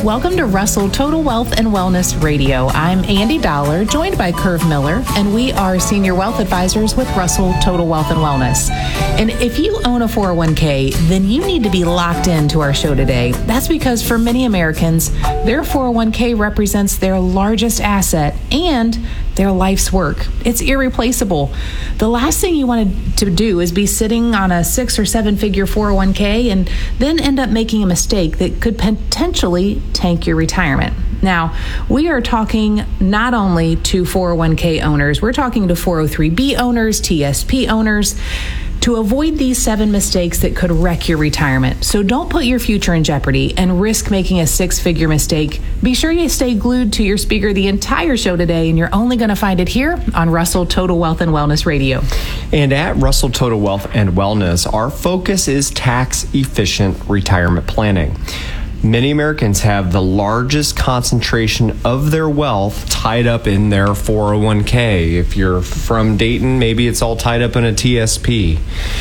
Welcome to Russell Total Wealth and Wellness Radio. I'm Andy Dollar, joined by Curve Miller, and we are Senior Wealth Advisors with Russell Total Wealth and Wellness. And if you own a 401k, then you need to be locked into our show today. That's because for many Americans, their 401k represents their largest asset and their life's work. It's irreplaceable. The last thing you want to do is be sitting on a 6 or 7 figure 401k and then end up making a mistake that could potentially tank your retirement. Now, we are talking not only to 401k owners, we're talking to 403b owners, TSP owners, to avoid these 7 mistakes that could wreck your retirement. So don't put your future in jeopardy and risk making a 6-figure mistake. Be sure you stay glued to your speaker the entire show today, and you're only going to find it here on Russell Total Wealth and Wellness Radio. And at Russell Total Wealth and Wellness, our focus is tax-efficient retirement planning. Many Americans have the largest concentration of their wealth tied up in their 401k. If you're from Dayton, maybe it's all tied up in a TSP.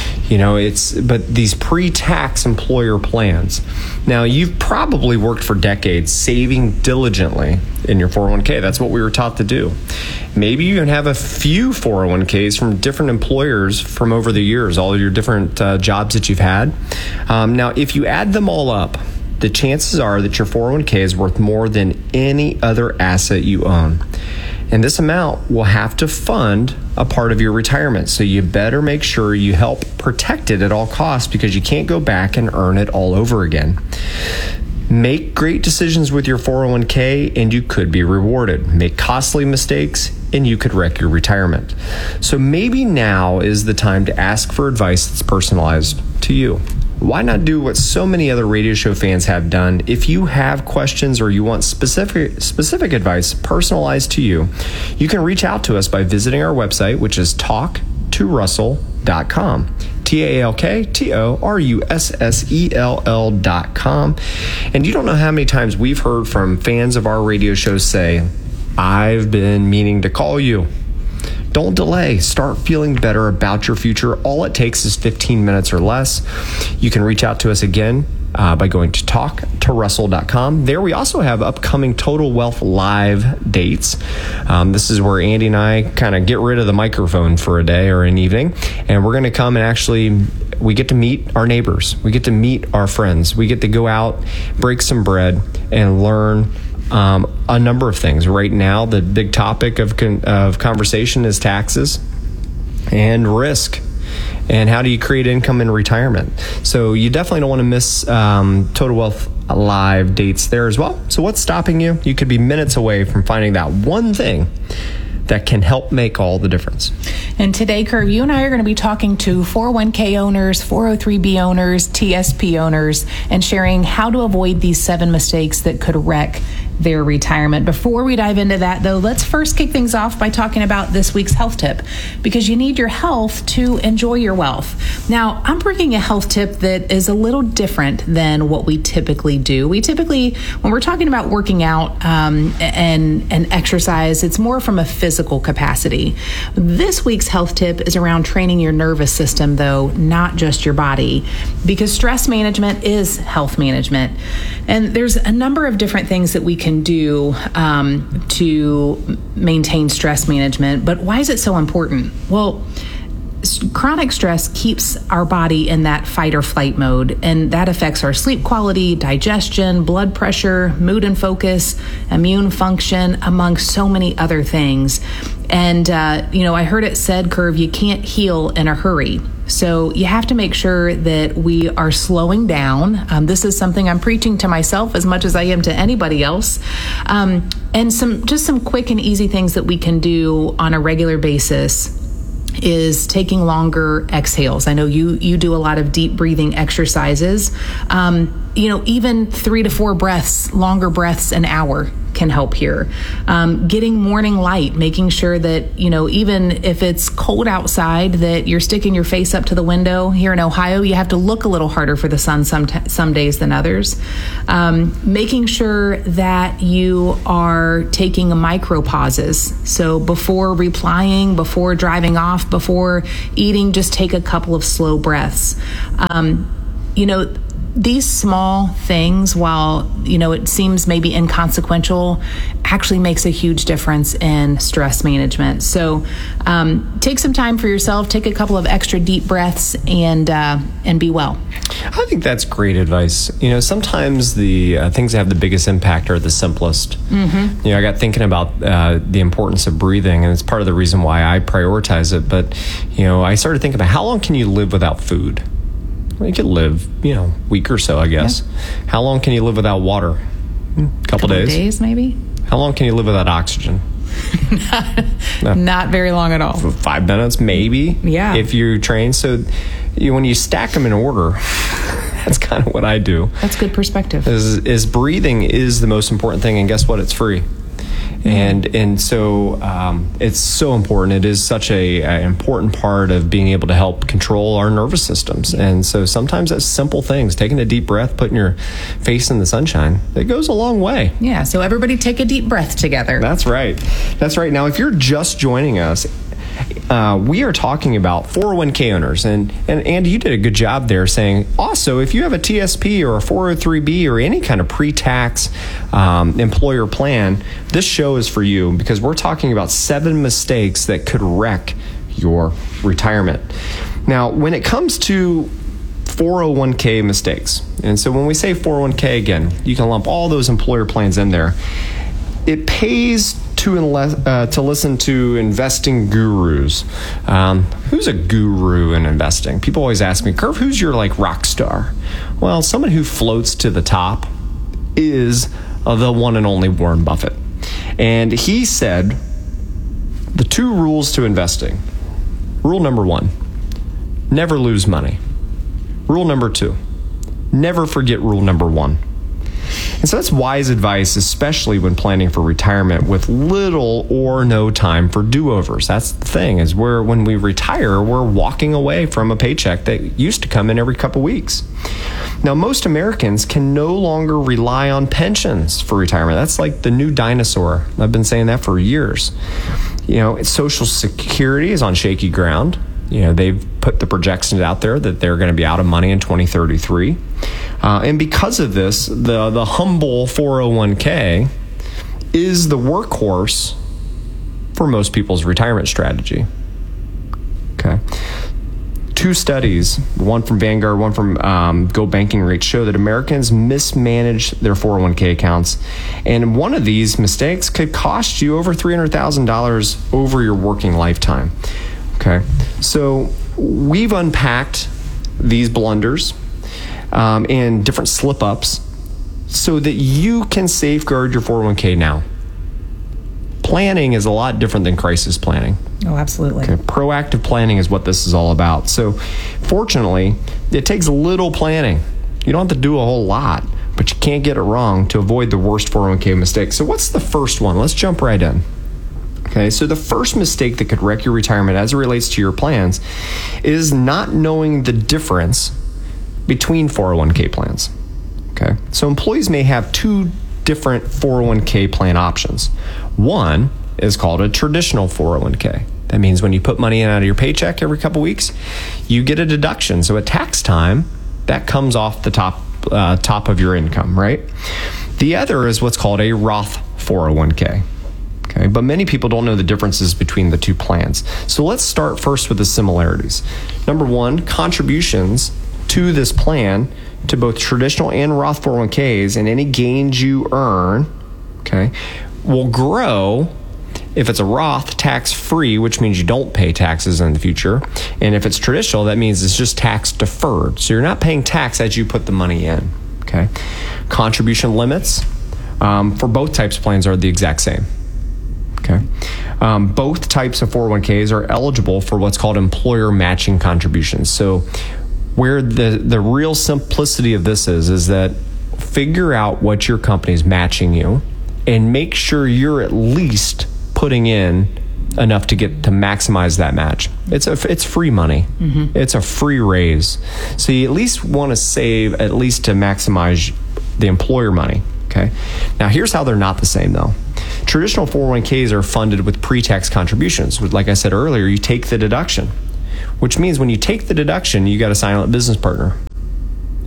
But these pre-tax employer plans. Now, you've probably worked for decades saving diligently in your 401k. That's what we were taught to do. Maybe you even have a few 401ks from different employers from over the years, all of your different jobs that you've had. Now, if you add them all up, the chances are that your 401k is worth more than any other asset you own. And this amount will have to fund a part of your retirement. So you better make sure you help protect it at all costs, because you can't go back and earn it all over again. Make great decisions with your 401k and you could be rewarded. Make costly mistakes and you could wreck your retirement. So maybe now is the time to ask for advice that's personalized to you. Why not do what so many other radio show fans have done? If you have questions or you want specific advice personalized to you, you can reach out to us by visiting our website, which is talktorussell.com. TalkTorussell.com. And you don't know how many times we've heard from fans of our radio shows say, I've been meaning to call you. Don't delay. Start feeling better about your future. All it takes is 15 minutes or less. You can reach out to us again by going to talktorussell.com. There we also have upcoming Total Wealth Live dates. This is where Andy and I kind of get rid of the microphone for a day or an evening, and we're going to come and we get to meet our neighbors. We get to meet our friends. We get to go out, break some bread, and learn a number of things. Right now, the big topic of conversation is taxes and risk. And how do you create income in retirement? So you definitely don't want to miss Total Wealth Live dates there as well. So what's stopping you? You could be minutes away from finding that one thing that can help make all the difference. And today, Curve, you and I are going to be talking to 401k owners, 403b owners, TSP owners, and sharing how to avoid these 7 mistakes that could wreck their retirement. Before we dive into that, though, let's first kick things off by talking about this week's health tip, because you need your health to enjoy your wealth. Now, I'm bringing a health tip that is a little different than what we typically do. We typically, when we're talking about working out and exercise, it's more from a physical capacity. This week's health tip is around training your nervous system, though, not just your body, because stress management is health management. And there's a number of different things that we can do to maintain stress management. But why is it so important? Well, chronic stress keeps our body in that fight or flight mode, and that affects our sleep quality, digestion, blood pressure, mood and focus, immune function, among so many other things. And, I heard it said, Curve, you can't heal in a hurry. So you have to make sure that we are slowing down. This is something I'm preaching to myself as much as I am to anybody else. And some quick and easy things that we can do on a regular basis is taking longer exhales. I know you do a lot of deep breathing exercises. Even 3 to 4 breaths, longer breaths an hour can help here. Getting morning light, making sure that, even if it's cold outside, that you're sticking your face up to the window. Here in Ohio, you have to look a little harder for the sun some days than others. Making sure that you are taking micro pauses. So before replying, before driving off, before eating, just take a couple of slow breaths. these small things, while, it seems maybe inconsequential, actually makes a huge difference in stress management. So take some time for yourself, take a couple of extra deep breaths, and be well. I think that's great advice. Sometimes the things that have the biggest impact are the simplest. Mm-hmm. I got thinking about the importance of breathing, and it's part of the reason why I prioritize it. But, I started thinking about how long can you live without food? Well, you could live, a week or so, I guess. Yeah. How long can you live without water? A couple days, maybe. How long can you live without oxygen? Not very long at all. 5 minutes, maybe. Yeah. If you train. So when you stack them in order, that's kind of what I do. That's good perspective. Is breathing is the most important thing, and guess what? It's free. And so it's so important. It is such an important part of being able to help control our nervous systems. And so sometimes that's simple things, taking a deep breath, putting your face in the sunshine, it goes a long way. Yeah, so everybody take a deep breath together. That's right. That's right. Now, if you're just joining us, we are talking about 401k owners, and Andy, you did a good job there saying also if you have a TSP or a 403b or any kind of pre-tax employer plan, this show is for you, because we're talking about 7 mistakes that could wreck your retirement. Now, when it comes to 401k mistakes, and so when we say 401k, again, you can lump all those employer plans in there. It pays to listen to investing gurus. Who's a guru in investing? People always ask me, Curve, who's your rock star? Well, someone who floats to the top is the one and only Warren Buffett. And he said the 2 rules to investing. Rule number 1, never lose money. Rule number 2, never forget rule number 1. And so that's wise advice, especially when planning for retirement with little or no time for do-overs. That's the thing, is when we retire, we're walking away from a paycheck that used to come in every couple weeks. Now, most Americans can no longer rely on pensions for retirement. That's like the new dinosaur. I've been saying that for years. Social Security is on shaky ground. They've put the projections out there that they're going to be out of money in 2033. And because of this, the humble 401k is the workhorse for most people's retirement strategy. Okay. 2 studies, one from Vanguard, one from Go Banking Rates, show that Americans mismanage their 401k accounts. And one of these mistakes could cost you over $300,000 over your working lifetime. Okay, so we've unpacked these blunders and different slip-ups so that you can safeguard your 401k now. Planning is a lot different than crisis planning. Oh, absolutely. Okay, proactive planning is what this is all about. So fortunately, it takes little planning. You don't have to do a whole lot, but you can't get it wrong to avoid the worst 401k mistakes. So what's the first one? Let's jump right in. Okay, so the first mistake that could wreck your retirement as it relates to your plans is not knowing the difference between 401k plans. Okay, so employees may have 2 different 401k plan options. One is called a traditional 401k. That means when you put money in out of your paycheck every couple weeks, you get a deduction. So at tax time, that comes off the top of your income, right? The other is what's called a Roth 401k. Okay, but many people don't know the differences between the 2 plans. So let's start first with the similarities. Number 1, contributions to this plan to both traditional and Roth 401ks and any gains you earn, okay, will grow if it's a Roth, tax-free, which means you don't pay taxes in the future. And if it's traditional, that means it's just tax deferred. So you're not paying tax as you put the money in, okay? Contribution limits for both types of plans are the exact same. Okay. Both types of 401ks are eligible for what's called employer matching contributions. So where the real simplicity of this is that figure out what your company is matching you and make sure you're at least putting in enough to maximize that match. It's free money. Mm-hmm. It's a free raise. So you at least want to save at least to maximize the employer money. Okay. Now here's how they're not the same though. Traditional 401ks are funded with pre-tax contributions. Like I said earlier, you take the deduction, which means when you take the deduction, you got a silent business partner.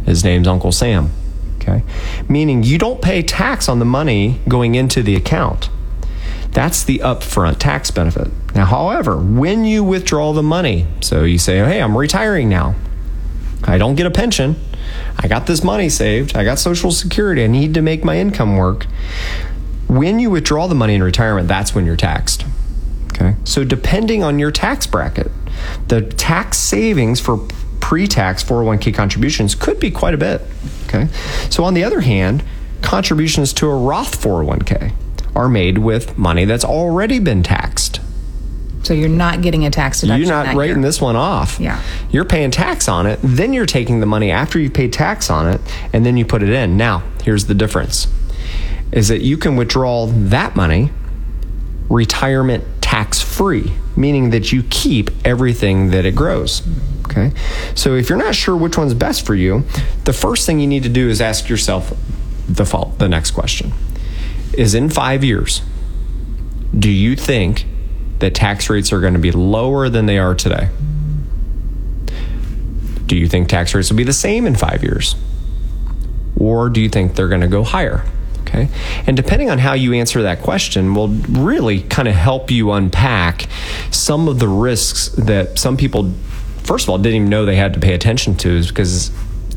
His name's Uncle Sam. Okay? Meaning you don't pay tax on the money going into the account. That's the upfront tax benefit. Now, however, when you withdraw the money, so you say, hey, I'm retiring now. I don't get a pension. I got this money saved. I got Social Security. I need to make my income work. When you withdraw the money in retirement, that's when you're taxed. Okay? So depending on your tax bracket, the tax savings for pre-tax 401k contributions could be quite a bit. Okay? So on the other hand, contributions to a Roth 401k are made with money that's already been taxed. So you're not getting a tax deduction. You're not writing this one off. Yeah. You're paying tax on it. Then you're taking the money after you've paid tax on it, and then you put it in. Now, here's the difference, is that you can withdraw that money retirement tax-free, meaning that you keep everything that it grows. Okay? So if you're not sure which one's best for you, the first thing you need to do is ask yourself the next question. Is in 5 years, do you think that tax rates are going to be lower than they are today? Do you think tax rates will be the same in 5 years? Or do you think they're going to go higher? Okay. And depending on how you answer that question will really kind of help you unpack some of the risks that some people, first of all, didn't even know they had to pay attention to, is because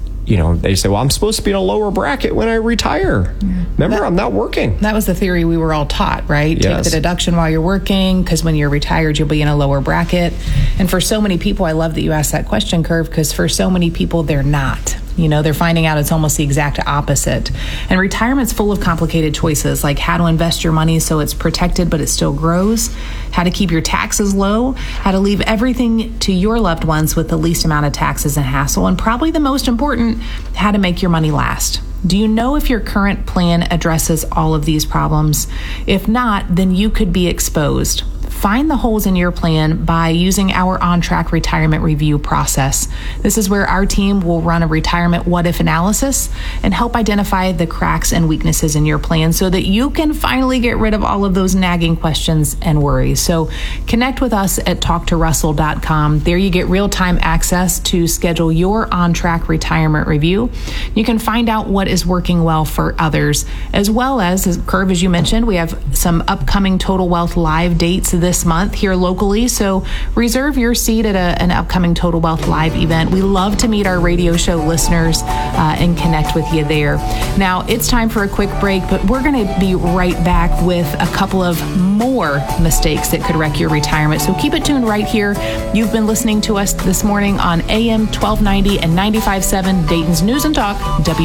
they say, well, I'm supposed to be in a lower bracket when I retire. Yeah. Remember, I'm not working. That was the theory we were all taught, right? Yes. Take the deduction while you're working, because when you're retired, you'll be in a lower bracket. And for so many people, I love that you asked that question, Curve, because for so many people, they're not. They're finding out it's almost the exact opposite. And retirement's full of complicated choices, like how to invest your money so it's protected but it still grows, how to keep your taxes low, how to leave everything to your loved ones with the least amount of taxes and hassle, and probably the most important, how to make your money last. Do you know if your current plan addresses all of these problems? If not, then you could be exposed. Find the holes in your plan by using our on-track retirement review process. This is where our team will run a retirement what-if analysis and help identify the cracks and weaknesses in your plan so that you can finally get rid of all of those nagging questions and worries. So connect with us at talktorussell.com. There you get real-time access to schedule your on-track retirement review. You can find out what is working well for others, as well as Curve, as you mentioned, we have some upcoming Total Wealth Live dates this month here locally, so reserve your seat at an upcoming Total Wealth Live event. We love to meet our radio show listeners and connect with you there. Now, it's time for a quick break, but we're going to be right back with a couple of more mistakes that could wreck your retirement, so keep it tuned right here. You've been listening to us this morning on AM 1290 and 95.7 Dayton's News and Talk,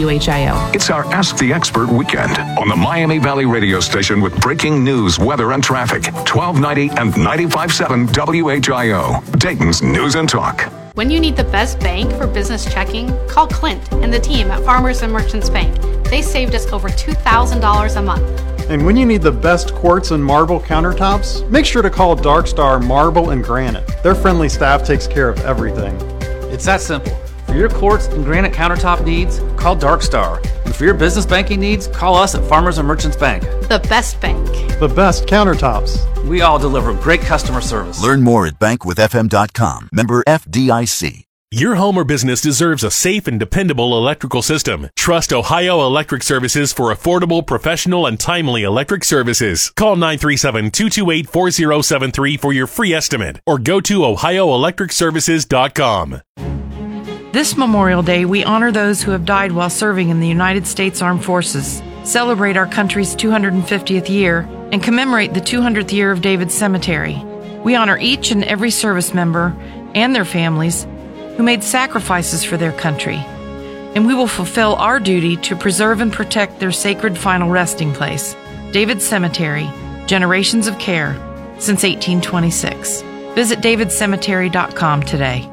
WHIO. It's our Ask the Expert weekend on the Miami Valley radio station with breaking news, weather, and traffic. 1290 and 95.7 WHIO, Dayton's News and Talk. When you need the best bank for business checking, call Clint and the team at Farmers and Merchants Bank. They saved us over $2,000 a month. And when you need the best quartz and marble countertops, make sure to call Dark Star Marble and Granite. Their friendly staff takes care of everything. It's that simple. For your quartz and granite countertop needs, call Dark Star. And for your business banking needs, call us at Farmers and Merchants Bank. The best bank. The best countertops. We all deliver great customer service. Learn more at bankwithfm.com. Member FDIC. Your home or business deserves a safe and dependable electrical system. Trust Ohio Electric Services for affordable, professional, and timely electric services. Call 937-228-4073 for your free estimate or go to ohioelectricservices.com. This Memorial Day, we honor those who have died while serving in the United States Armed Forces, celebrate our country's 250th year, and commemorate the 200th year of David's Cemetery. We honor each and every service member and their families who made sacrifices for their country, and we will fulfill our duty to preserve and protect their sacred final resting place, David's Cemetery, generations of care since 1826. Visit davidcemetery.com today.